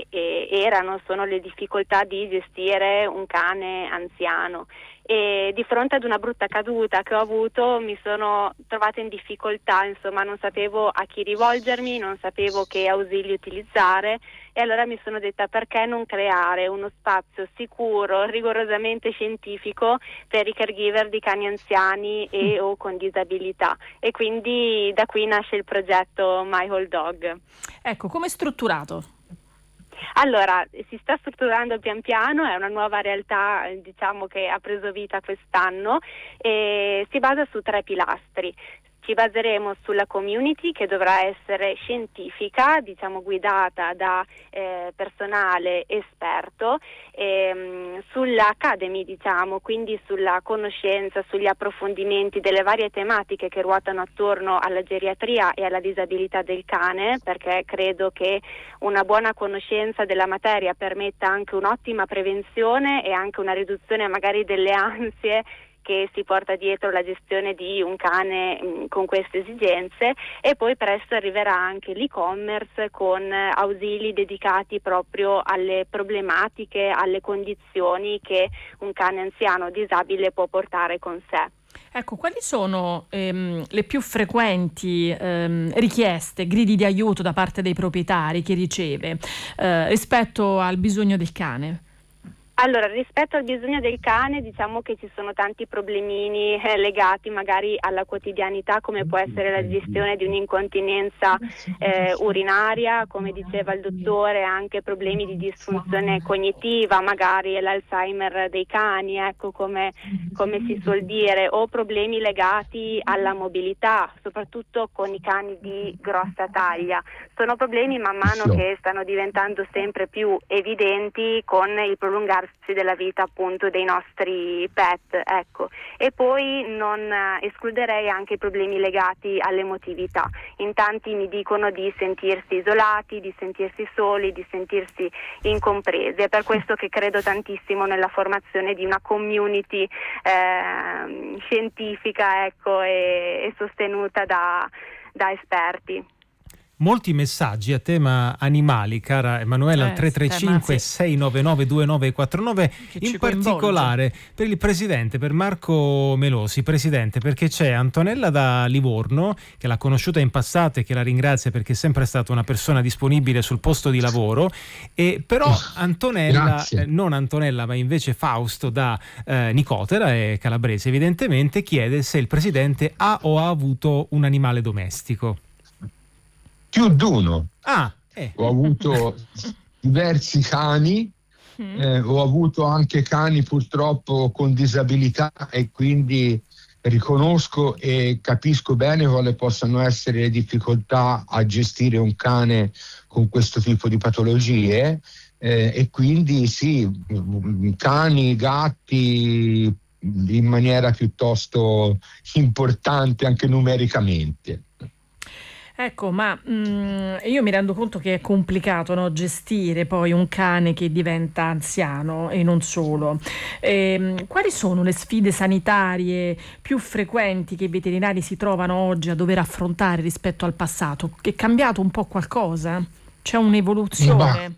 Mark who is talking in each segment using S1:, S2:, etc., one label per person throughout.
S1: sono le difficoltà di gestire un cane anziano. E di fronte ad una brutta caduta che ho avuto mi sono trovata in difficoltà, insomma non sapevo a chi rivolgermi, non sapevo che ausili utilizzare, e allora mi sono detta: perché non creare uno spazio sicuro, rigorosamente scientifico per i caregiver di cani anziani e o con disabilità, e quindi da qui nasce il progetto My Whole Dog.
S2: Ecco, come è strutturato?
S1: Allora, si sta strutturando pian piano, è una nuova realtà, diciamo, che ha preso vita quest'anno, e si basa su 3 pilastri. Ci baseremo sulla community, che dovrà essere scientifica, diciamo guidata da personale esperto, sull'academy, diciamo, quindi sulla conoscenza, sugli approfondimenti delle varie tematiche che ruotano attorno alla geriatria e alla disabilità del cane, perché credo che una buona conoscenza della materia permetta anche un'ottima prevenzione e anche una riduzione magari delle ansie che si porta dietro la gestione di un cane con queste esigenze. E poi presto arriverà anche l'e-commerce con ausili dedicati proprio alle problematiche, alle condizioni che un cane anziano o disabile può portare con sé.
S2: Ecco, quali sono le più frequenti richieste, gridi di aiuto da parte dei proprietari che riceve rispetto al bisogno del cane?
S1: Allora, rispetto al bisogno del cane, diciamo che ci sono tanti problemini legati magari alla quotidianità, come può essere la gestione di un'incontinenza urinaria, come diceva il dottore, anche problemi di disfunzione cognitiva, magari l'Alzheimer dei cani, ecco, come si suol dire, o problemi legati alla mobilità, soprattutto con i cani di grossa taglia. Sono problemi man mano che stanno diventando sempre più evidenti con il prolungarsi della vita appunto dei nostri pet, ecco. E poi non escluderei anche i problemi legati all'emotività. In tanti mi dicono di sentirsi isolati, di sentirsi soli, di sentirsi incompresi. È per questo che credo tantissimo nella formazione di una community scientifica, ecco, e sostenuta da esperti.
S3: Molti messaggi a tema animali, cara Emanuela, al 335 699 2949, in particolare per il presidente, per Marco Melosi. Presidente, perché c'è Antonella da Livorno, che l'ha conosciuta in passato e che la ringrazia perché è sempre stata una persona disponibile sul posto di lavoro, e però Antonella, non Antonella ma invece Fausto da Nicotera, è calabrese evidentemente, chiede se il presidente ha o ha avuto un animale domestico.
S4: Più d'uno. Ho avuto diversi cani, ho avuto anche cani purtroppo con disabilità, e quindi riconosco e capisco bene quali possano essere le difficoltà a gestire un cane con questo tipo di patologie, e quindi sì, cani, gatti in maniera piuttosto importante anche numericamente.
S2: Ecco, ma io mi rendo conto che è complicato, no, gestire poi un cane che diventa anziano e non solo. Quali sono le sfide sanitarie più frequenti che i veterinari si trovano oggi a dover affrontare rispetto al passato? È cambiato un po' qualcosa? C'è un'evoluzione?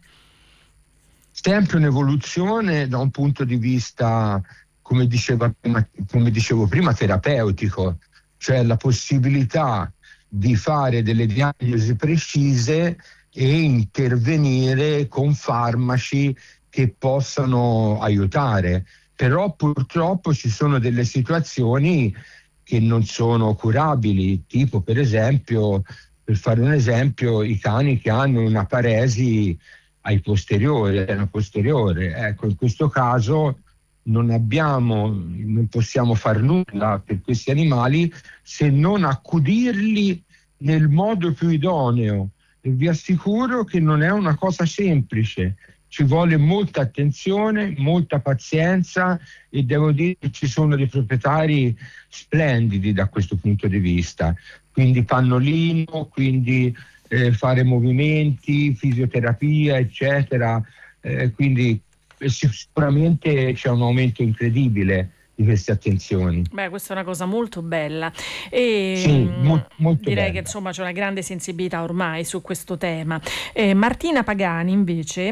S4: Sempre un'evoluzione da un punto di vista, come dicevo prima, terapeutico, cioè la possibilità di fare delle diagnosi precise e intervenire con farmaci che possano aiutare. Però purtroppo ci sono delle situazioni che non sono curabili, tipo per esempio, per fare un esempio, i cani che hanno una paresi ai posteriori, alla posteriore. Ecco, in questo caso non possiamo far nulla per questi animali se non accudirli nel modo più idoneo, e vi assicuro che non è una cosa semplice, ci vuole molta attenzione, molta pazienza, e devo dire che ci sono dei proprietari splendidi da questo punto di vista, quindi pannolino, quindi fare movimenti, fisioterapia, eccetera, quindi sicuramente c'è un aumento incredibile di queste attenzioni.
S2: Beh, questa è una cosa molto bella, e
S4: sì, molto
S2: direi
S4: bella.
S2: che insomma c'è una grande sensibilità ormai su questo tema. Martina Pagani invece